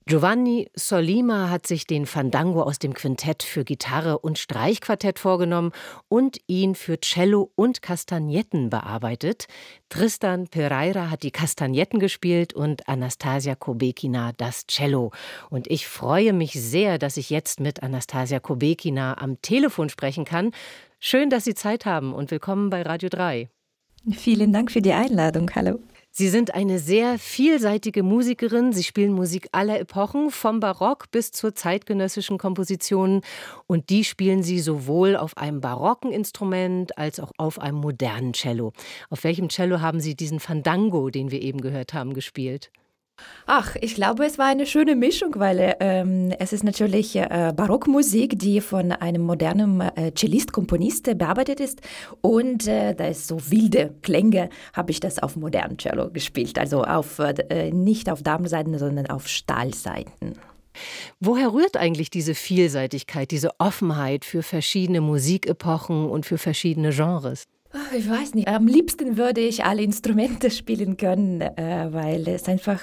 Giovanni Sollima hat sich den Fandango aus dem Quintett für Gitarre und Streichquartett vorgenommen und ihn für Cello und Kastagnetten bearbeitet. Tristan Pereira hat die Kastagnetten gespielt und Anastasia Kobekina das Cello. Und ich freue mich sehr, dass ich jetzt mit Anastasia Kobekina am Telefon sprechen kann. Schön, dass Sie Zeit haben und willkommen bei Radio 3. Vielen Dank für die Einladung. Hallo. Sie sind eine sehr vielseitige Musikerin. Sie spielen Musik aller Epochen, vom Barock bis zur zeitgenössischen Kompositionen. Und die spielen Sie sowohl auf einem barocken Instrument als auch auf einem modernen Cello. Auf welchem Cello haben Sie diesen Fandango, den wir eben gehört haben, gespielt? Ach, ich glaube, es war eine schöne Mischung, weil es ist natürlich Barockmusik, die von einem modernen Cellist-Komponist bearbeitet ist. Und da ist so wilde Klänge, habe ich das auf modernem Cello gespielt. Also nicht auf Darmsaiten, sondern auf Stahlsaiten. Woher rührt eigentlich diese Vielseitigkeit, diese Offenheit für verschiedene Musikepochen und für verschiedene Genres? Ich weiß nicht. Am liebsten würde ich alle Instrumente spielen können, weil es einfach,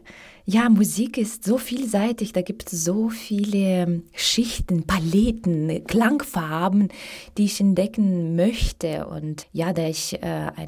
Musik ist so vielseitig. Da gibt es so viele Schichten, Paletten, Klangfarben, die ich entdecken möchte. Und ja, da ich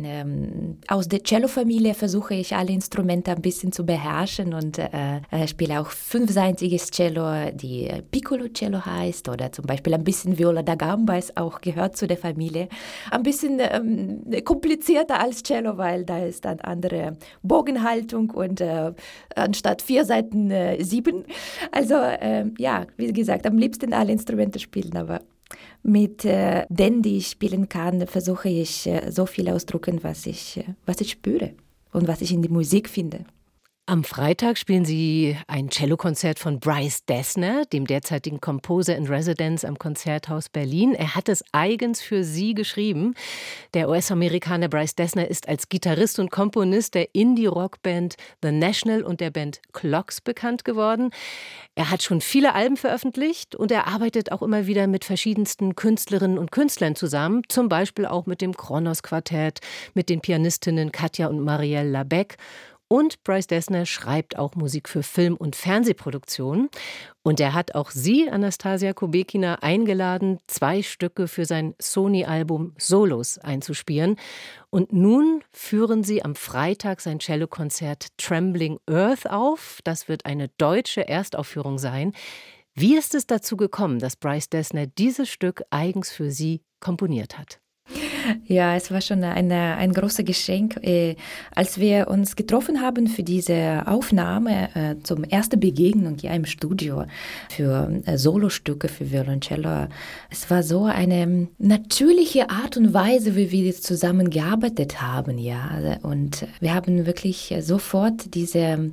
aus der Cello-Familie versuche ich alle Instrumente ein bisschen zu beherrschen und spiele auch fünfseitiges Cello, die Piccolo-Cello heißt, oder zum Beispiel ein bisschen Viola da Gamba, ist auch gehört zu der Familie. Ein bisschen komplizierter als Cello, weil da ist eine andere Bogenhaltung und anstatt 4 Seiten 7. Also wie gesagt, am liebsten alle Instrumente spielen, aber mit denen, die ich spielen kann, versuche ich so viel auszudrücken, was ich spüre und was ich in der Musik finde. Am Freitag spielen Sie ein Cellokonzert von Bryce Dessner, dem derzeitigen Composer in Residence am Konzerthaus Berlin. Er hat es eigens für Sie geschrieben. Der US-Amerikaner Bryce Dessner ist als Gitarrist und Komponist der Indie-Rock-Band The National und der Band Clocks bekannt geworden. Er hat schon viele Alben veröffentlicht und er arbeitet auch immer wieder mit verschiedensten Künstlerinnen und Künstlern zusammen, zum Beispiel auch mit dem Kronos-Quartett, mit den Pianistinnen Katja und Marielle Labec. Und Bryce Dessner schreibt auch Musik für Film- und Fernsehproduktionen. Und er hat auch Sie, Anastasia Kobekina, eingeladen, 2 Stücke für sein Sony-Album Solos einzuspielen. Und nun führen Sie am Freitag sein Cellokonzert Trembling Earth auf. Das wird eine deutsche Erstaufführung sein. Wie ist es dazu gekommen, dass Bryce Dessner dieses Stück eigens für Sie komponiert hat? Ja, es war schon ein großes Geschenk. Als wir uns getroffen haben für diese Aufnahme zum ersten Begegnung hier im Studio für Solostücke für Violoncello, es war so eine natürliche Art und Weise, wie wir zusammengearbeitet haben. Ja. Und wir haben wirklich sofort diese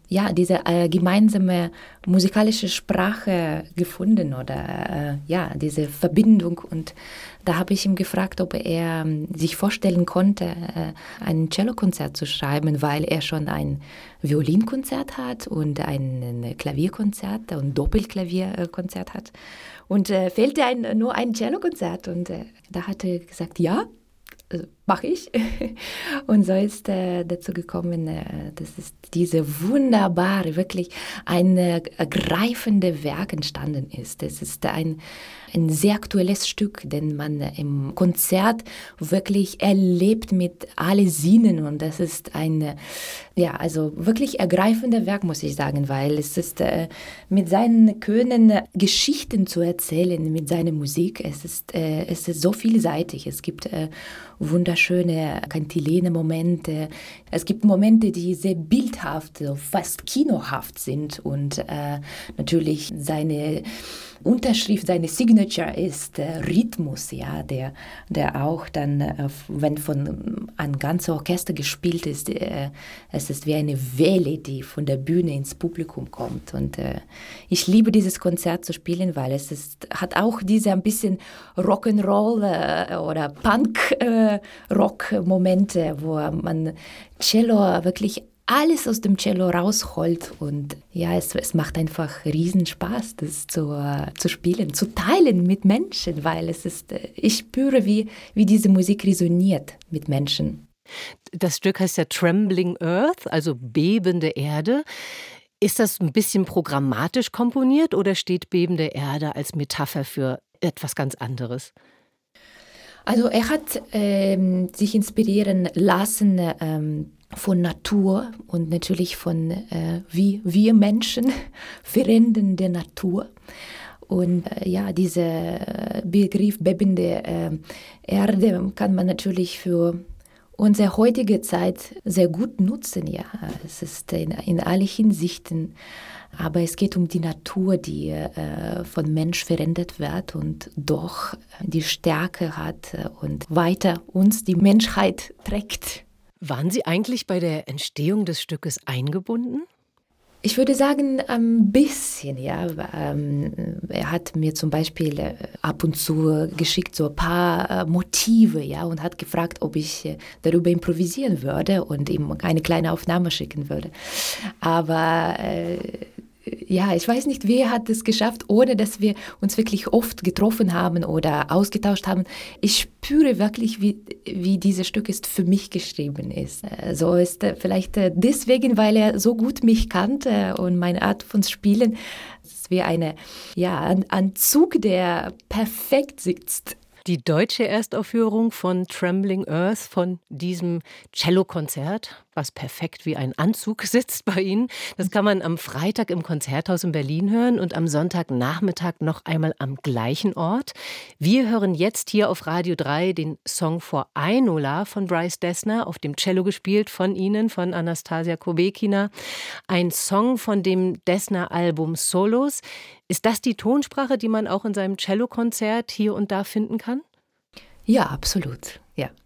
gemeinsame musikalische Sprache gefunden oder diese Verbindung. Und da habe ich ihn gefragt, ob er sich vorstellen konnte, ein Cellokonzert zu schreiben, weil er schon ein Violinkonzert hat und ein Klavierkonzert und Doppelklavierkonzert hat. Und fehlte nur ein Cellokonzert. Und da hat er gesagt, ja, mache ich. Und so ist dazu gekommen, dass es diese wunderbare, wirklich ein ergreifende Werk entstanden ist. Es ist ein sehr aktuelles Stück, den man im Konzert wirklich erlebt mit allen Sinnen. Und das ist ein wirklich ergreifender Werk, muss ich sagen, weil es ist mit seinen Können Geschichten zu erzählen, mit seiner Musik. Es ist so vielseitig. Es gibt wunderschöne Kantilene-Momente. Es gibt Momente, die sehr bildhaft, so fast kinohaft sind. Und natürlich seine Unterschrift, seine Signature ist Rhythmus, ja, der auch dann, wenn von einem ganzen Orchester gespielt ist, es ist wie eine Welle, die von der Bühne ins Publikum kommt. Und ich liebe dieses Konzert zu spielen, weil hat auch diese ein bisschen Rock'n'Roll oder Punk-Rock-Momente, wo man Cello wirklich alles aus dem Cello rausholt. Und ja, es macht einfach riesen Spaß, das zu spielen, zu teilen mit Menschen, weil ich spüre, wie diese Musik resoniert mit Menschen. Das Stück heißt ja Trembling Earth, also bebende Erde. Ist das ein bisschen programmatisch komponiert oder steht Bebende Erde als Metapher für etwas ganz anderes? Also er hat sich inspirieren lassen von Natur und natürlich von wie wir Menschen verändern der Natur. Und ja, dieser Begriff bebende Erde kann man natürlich für unsere heutige Zeit sehr gut nutzen. Ja, es ist in alle Hinsichten, aber es geht um die Natur, die von Mensch verändert wird und doch die Stärke hat und weiter uns die Menschheit trägt. Waren Sie eigentlich bei der Entstehung des Stückes eingebunden? Ich würde sagen, ein bisschen, ja. Er hat mir zum Beispiel ab und zu geschickt, so ein paar Motive, ja, und hat gefragt, ob ich darüber improvisieren würde und ihm eine kleine Aufnahme schicken würde. Aber ja, ich weiß nicht, wer hat es geschafft, ohne dass wir uns wirklich oft getroffen haben oder ausgetauscht haben. Ich spüre wirklich, wie dieses Stück ist für mich geschrieben ist. So ist vielleicht deswegen, weil er so gut mich kannte und meine Art von Spielen. Es ist wie ein Zug, der perfekt sitzt. Die deutsche Erstaufführung von Trembling Earth, von diesem Cellokonzert, was perfekt wie ein Anzug sitzt bei Ihnen. Das kann man am Freitag im Konzerthaus in Berlin hören und am Sonntagnachmittag noch einmal am gleichen Ort. Wir hören jetzt hier auf Radio 3 den Song For Ainola von Bryce Dessner, auf dem Cello gespielt von Ihnen, von Anastasia Kobekina. Ein Song von dem Dessner-Album Solos. Ist das die Tonsprache, die man auch in seinem Cellokonzert hier und da finden kann? Ja, absolut, ja.